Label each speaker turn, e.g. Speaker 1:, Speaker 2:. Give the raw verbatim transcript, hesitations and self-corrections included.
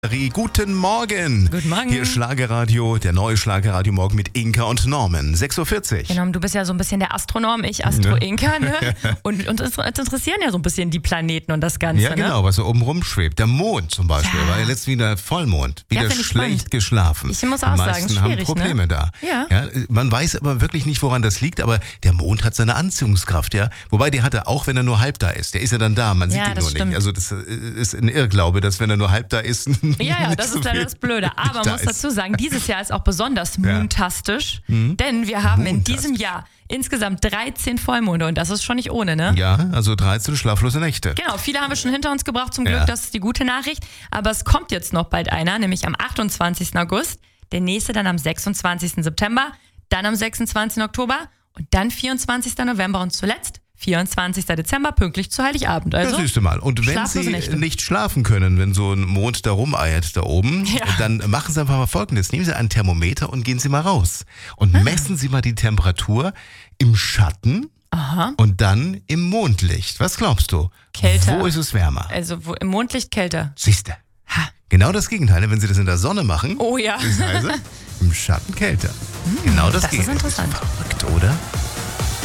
Speaker 1: Guten Morgen.
Speaker 2: Guten Morgen.
Speaker 1: Hier ist Schlagerradio, der neue Schlagerradio Morgen mit Inka und Norman. sechs Uhr vierzig.
Speaker 2: Genau, du bist ja so ein bisschen der Astronom, ich Astro-Inka, ne? Und uns interessieren ja so ein bisschen die Planeten und das Ganze,
Speaker 1: Ja, genau,
Speaker 2: ne?
Speaker 1: was so oben rumschwebt. Der Mond zum Beispiel,
Speaker 2: Ja.
Speaker 1: war ja letztens wieder Vollmond. Wieder
Speaker 2: Ja, find ich
Speaker 1: schlecht
Speaker 2: spannend.
Speaker 1: geschlafen.
Speaker 2: Ich muss auch
Speaker 1: Die
Speaker 2: sagen,
Speaker 1: meisten haben
Speaker 2: schwierig,
Speaker 1: Probleme
Speaker 2: ne?
Speaker 1: da.
Speaker 2: Ja.
Speaker 1: Ja. Man weiß aber wirklich nicht, woran das liegt, aber der Mond hat seine Anziehungskraft, ja. Wobei, der hat er auch, wenn er nur halb da ist. Der ist ja dann da, man sieht
Speaker 2: Ja,
Speaker 1: ihn
Speaker 2: das
Speaker 1: nur
Speaker 2: stimmt.
Speaker 1: nicht. Also das ist ein Irrglaube, dass wenn er nur halb da ist,
Speaker 2: Ja, ja,
Speaker 1: nicht
Speaker 2: das
Speaker 1: so
Speaker 2: ist leider
Speaker 1: viel
Speaker 2: das Blöde. Aber man
Speaker 1: da
Speaker 2: muss
Speaker 1: ist.
Speaker 2: dazu sagen, dieses Jahr ist auch besonders
Speaker 1: Ja.
Speaker 2: moontastisch, denn wir haben in
Speaker 1: Moontastisch.
Speaker 2: diesem Jahr insgesamt dreizehn Vollmonde und das ist schon nicht ohne, ne?
Speaker 1: Ja, also dreizehn schlaflose Nächte.
Speaker 2: Genau, viele haben wir schon hinter uns gebracht, zum
Speaker 1: Ja.
Speaker 2: Glück, das ist die gute Nachricht. Aber es kommt jetzt noch bald einer, nämlich am achtundzwanzigsten August, der nächste dann am sechsundzwanzigsten September, dann am sechsundzwanzigsten Oktober und dann vierundzwanzigsten November und zuletzt vierundzwanzigsten Dezember, pünktlich zu Heiligabend. Also,
Speaker 1: Das siehst du mal. Und wenn
Speaker 2: schlaflose
Speaker 1: Sie
Speaker 2: Nächte.
Speaker 1: nicht schlafen können, wenn so ein Mond da rumeiert da oben,
Speaker 2: Ja.
Speaker 1: dann machen Sie einfach mal Folgendes. Nehmen Sie ein Thermometer und gehen Sie mal raus. Und
Speaker 2: Ah.
Speaker 1: messen Sie mal die Temperatur im Schatten
Speaker 2: Aha.
Speaker 1: und dann im Mondlicht. Was glaubst du?
Speaker 2: Kälter.
Speaker 1: Wo ist es wärmer?
Speaker 2: Also wo, im Mondlicht kälter.
Speaker 1: Siehste.
Speaker 2: Ha.
Speaker 1: Genau das Gegenteil. Wenn Sie das in der Sonne machen,
Speaker 2: Oh ja.
Speaker 1: ist also im Schatten kälter. Genau das,
Speaker 2: das ist
Speaker 1: Gegenteil.
Speaker 2: interessant.
Speaker 1: Verrückt, oder?